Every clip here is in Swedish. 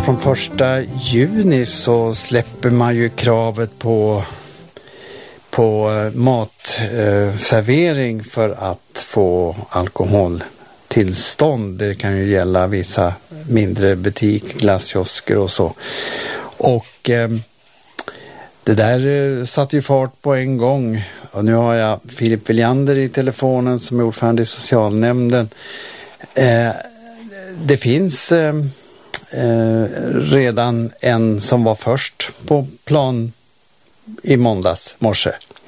från 1 juni så släpper man ju kravet på matservering för att få alkoholtillstånd. Det kan ju gälla vissa mindre butik, glasskiosker och så. Och det där satte ju fart på en gång. Och nu har jag Filip Villander i telefonen som är ordförande i socialnämnden. Det finns redan en som var först på plan i måndags morse.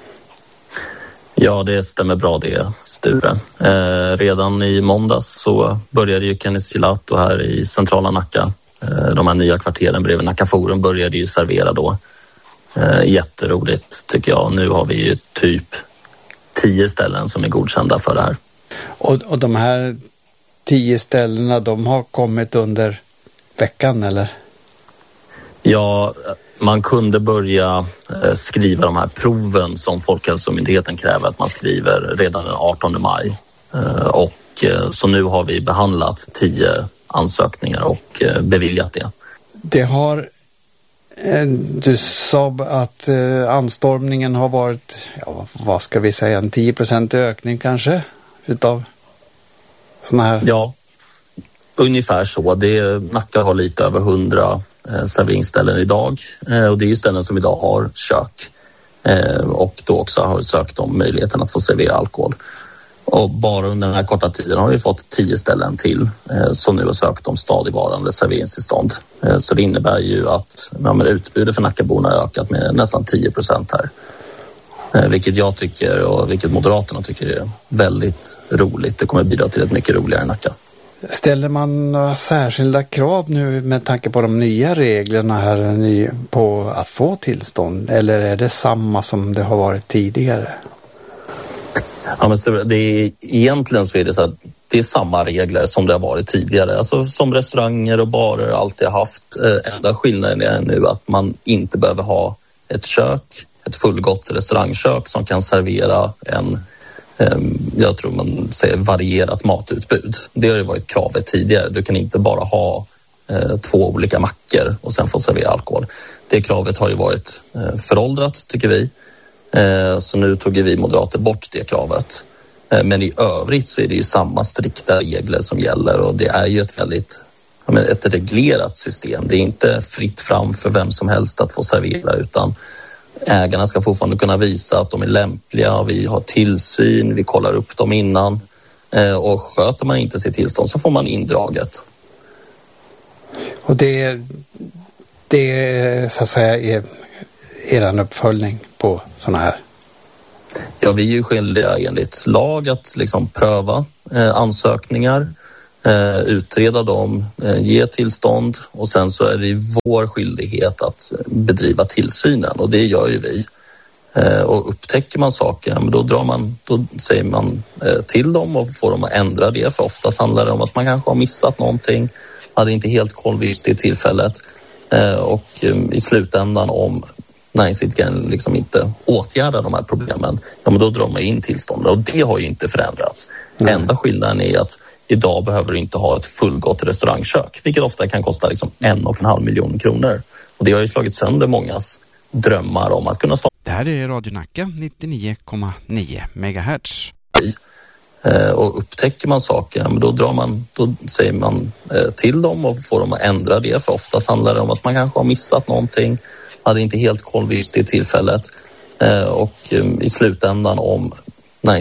Ja, det stämmer bra det, Sture. Redan i måndags så började ju Kennis Gelato här i centrala Nacka. De här nya kvarteren bredvid Nacka Forum började ju servera då. Jätteroligt tycker jag. Nu har vi ju typ 10 ställen som är godkända för det här. Och de här 10 ställena, de har kommit under veckan, eller? Ja, man kunde börja skriva de här proven som Folkhälsomyndigheten kräver att man skriver redan den 18 maj. Så nu har vi behandlat 10 ansökningar och beviljat det. Det har... Du sa att anstormningen har varit, ja, vad ska vi säga, en 10% ökning kanske utav såna här... Ja, ungefär så. Nacka har lite över 100 serveringsställen idag och det är ju ställen som idag har kök och då också har sökt om möjligheten att få servera alkohol. Och bara under den här korta tiden har vi fått 10 ställen till som nu har sökt om stadigvarande serveringstillstånd. Så det innebär ju att utbudet för Nackaborna har ökat med nästan 10% här. Vilket jag tycker och vilket Moderaterna tycker är väldigt roligt. Det kommer bidra till ett mycket roligare Nacka. Ställer man några särskilda krav nu med tanke på de nya reglerna här på att få tillstånd? Eller är det samma som det har varit tidigare? Ja, men egentligen så är det så att det är samma regler som det har varit tidigare. Alltså som restauranger och barer alltid har haft. Enda skillnaden är nu att man inte behöver ha ett kök, ett fullgott restaurangkök som kan servera jag tror man säger varierat matutbud. Det har ju varit kravet tidigare. Du kan inte bara ha 2 olika mackor och sen få servera alkohol. Det kravet har ju varit föråldrat tycker vi. Så nu tog vi moderater bort det kravet. Men i övrigt så är det ju samma strikta regler som gäller och det är ju ett reglerat system. Det är inte fritt fram för vem som helst att få servera utan ägarna ska fortfarande kunna visa att de är lämpliga. Vi har tillsyn, vi kollar upp dem innan och sköter man inte sitt tillstånd så får man indraget. Och det så att säga är eran uppföljning på såna här? Ja, vi är ju skyldiga enligt lag att liksom pröva ansökningar, utreda dem, ge tillstånd och sen så är det vår skyldighet att bedriva tillsynen och det gör ju vi. Och upptäcker man saker, då säger man till dem och får dem att ändra det, för oftast handlar det om att man kanske har missat någonting, hade inte helt koll vid just det tillfället och i slutändan om näringsidkaren liksom inte åtgärdar de här problemen, ja, men då drar man in tillstånden och det har ju inte förändrats. Enda skillnaden är att idag behöver du inte ha ett fullgott restaurangkök, vilket ofta kan kosta liksom 1,5 miljon kronor. Och det har ju slagit sönder mångas drömmar om att kunna Det här är Radio Nacka 99,9 MHz. Och upptäcker man saker, men då säger man till dem och får dem att ändra det, för oftast handlar det om att man kanske har missat någonting, hade inte helt koll vid just det tillfället och i slutändan om